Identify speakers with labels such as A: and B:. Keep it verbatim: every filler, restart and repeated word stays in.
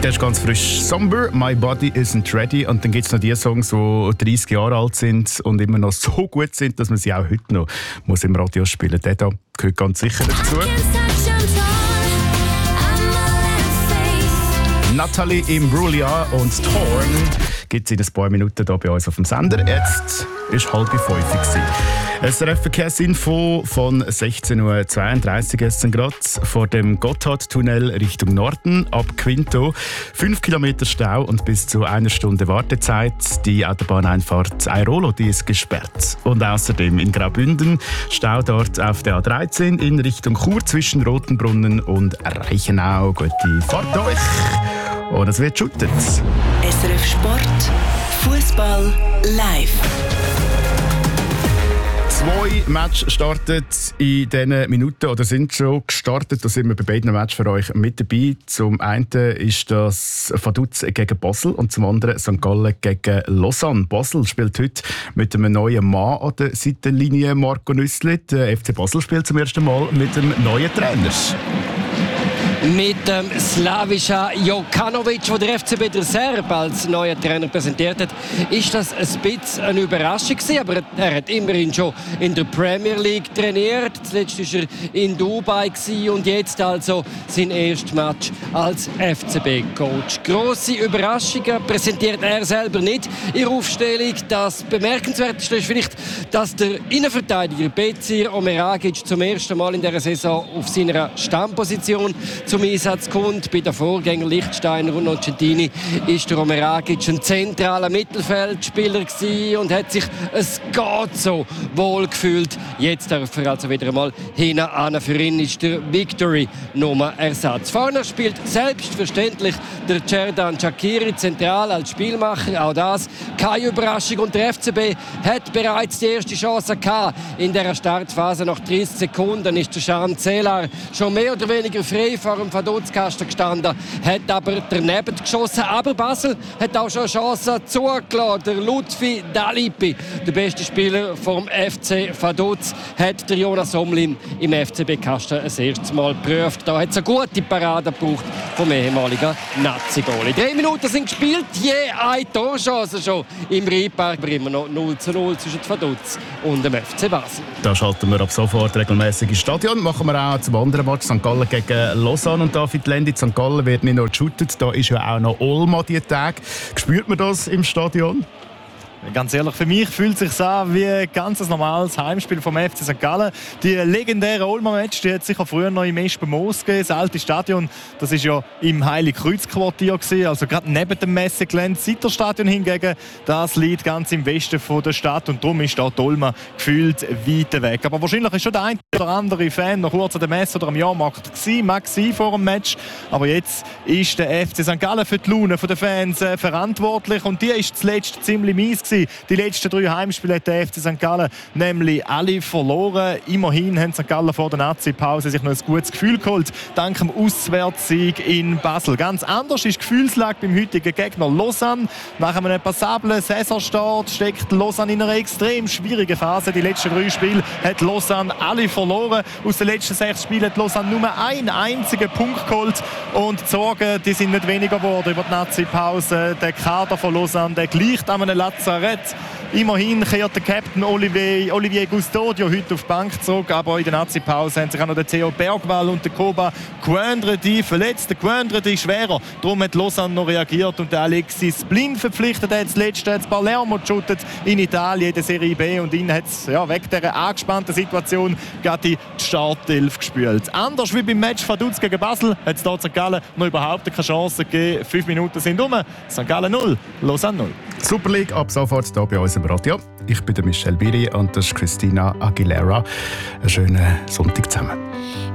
A: Der ist ganz frisch. Somber, My Body Isn't Ready. Und dann gibt es noch die Songs, die dreissig Jahre alt sind und immer noch so gut sind, dass man sie auch heute noch muss im Radio spielen muss. Der da gehört ganz sicher dazu. Natalie Imbruglia und Torn gibt es in ein paar Minuten hier bei uns auf dem Sender. Jetzt ist halb fünf. S R F-Verkehrsinfo von sechzehn Uhr zweiunddreißig jetzt gerade vor dem Gotthardtunnel Richtung Norden ab Quinto. Fünf Kilometer Stau und bis zu einer Stunde Wartezeit. Die Autobahneinfahrt Airolo, die ist gesperrt. Und außerdem in Graubünden Stau dort auf der A dreizehn in Richtung Chur zwischen Rotenbrunnen und Reichenau. Gute Fahrt euch! Und es wird shootet.
B: S R F Sport, Fußball live.
A: Zwei Matches starten in diesen Minuten oder sind schon gestartet. Da sind wir bei beiden Matches für euch mit dabei. Zum einen ist das Vaduz gegen Basel und zum anderen Sankt Gallen gegen Lausanne. Basel spielt heute mit einem neuen Mann an der Seitenlinie, Marco Nüssli. Der F C Basel spielt zum ersten Mal mit einem neuen Trainer.
C: Mit dem Slaviša Jokanovic, der der F C B der Serb als neuer Trainer präsentiert hat, ist das ein bisschen eine Überraschung gewesen. Aber er hat immerhin schon in der Premier League trainiert. Zuletzt war er in Dubai und jetzt also sein erstes Match als F C B-Coach. Grosse Überraschungen präsentiert er selber nicht in der Aufstellung. Das Bemerkenswerteste ist vielleicht, dass der Innenverteidiger Bezir Omeragic zum ersten Mal in dieser Saison auf seiner Stammposition zum Einsatz kommt. Bei den Vorgängern Lichtsteiner und Nocentini ist der Omeragic ein zentraler Mittelfeldspieler gewesen und hat sich es geht so wohl gefühlt. Jetzt darf er also wieder einmal hinein. Für ihn ist der Victory Nummer Ersatz. Vorne spielt selbstverständlich der Cerdan Shaqiri zentral als Spielmacher. Auch das keine Überraschung. Und der F C B hat bereits die erste Chance gehabt. In der Startphase nach dreißig Sekunden ist der Jean Celar schon mehr oder weniger frei vor dem Vaduz-Kasten gestanden, hat aber daneben geschossen. Aber Basel hat auch schon eine Chance zugelassen. Der Lutfi Dalipi, der beste Spieler vom F C Vaduz, hat der Jonas Omlin im F C B-Kasten das erste Mal geprüft. Da hat es eine gute Parade gebraucht vom ehemaligen Nazi-Goalie. Drei Minuten sind gespielt, je eine Torchance schon im Rheinpark. Aber immer noch null zu null zwischen Vaduz und dem F C Basel.
A: Da schalten wir ab sofort regelmäßig ins Stadion. Machen wir auch zum anderen Match Sankt Gallen gegen Lausanne und David Lendi. Sankt Gallen wird nicht nur geshootet, da ist ja auch noch Olma die Tage. Spürt man das im Stadion?
D: Ganz ehrlich, für mich fühlt es sich an wie ein ganz normales Heimspiel vom F C Sankt Gallen. Die legendäre Olma-Match, die hat sicher früher noch im Espen Moos gegeben. Das alte Stadion, das war ja im Heiligkreuz-Quartier, also gerade neben dem Messegelände. Das Sitterstadion hingegen, das liegt ganz im Westen von der Stadt und darum ist da die Olma gefühlt weit weg. Aber wahrscheinlich ist schon der eine oder andere Fan noch kurz an der Messe oder am Jahrmarkt gewesen, mag sein vor dem Match. Aber jetzt ist der F C Sankt Gallen für die Laune der Fans äh, verantwortlich und die ist zuletzt ziemlich mies gewesen. Die letzten drei Heimspiele hat der F C Sankt Gallen nämlich alle verloren. Immerhin haben Sankt Gallen vor der Nazi-Pause sich noch ein gutes Gefühl geholt, dank dem Auswärtssieg in Basel. Ganz anders ist die Gefühlslage beim heutigen Gegner Lausanne. Nach einem passablen Saisonstart steckt Lausanne in einer extrem schwierigen Phase. Die letzten drei Spiele hat Lausanne alle verloren. Aus den letzten sechs Spielen hat Lausanne nur einen einzigen Punkt geholt. Und die Sorgen, die sind nicht weniger geworden über die Nazi-Pause. Der Kader von Lausanne, der gleicht an einem Lazarett. Immerhin kehrt der Captain Olivier, Olivier Custodio heute auf die Bank zurück. Aber in der Nazi-Pause haben sich auch noch der Theo Bergwall und der Koba Coindredi verletzt. Der Coindredi ist schwerer. Darum hat Lausanne noch reagiert und der Alexis Blin verpflichtet. Er hat das letzte jetzt Palermo geshootet in Italien in der Serie B und ihn hat es ja, wegen dieser angespannten Situation gerade in die Startelf gespielt. Anders wie beim Match Vaduz gegen Basel hat es dort Sankt Gallen noch überhaupt keine Chance gegeben. Fünf Minuten sind um. Sankt Gallen null, Lausanne null.
A: Super League ab sofort hier bei uns im Radio. Ich bin der Michel Biri und das ist Christina Aguilera. Einen schönen Sonntag zusammen.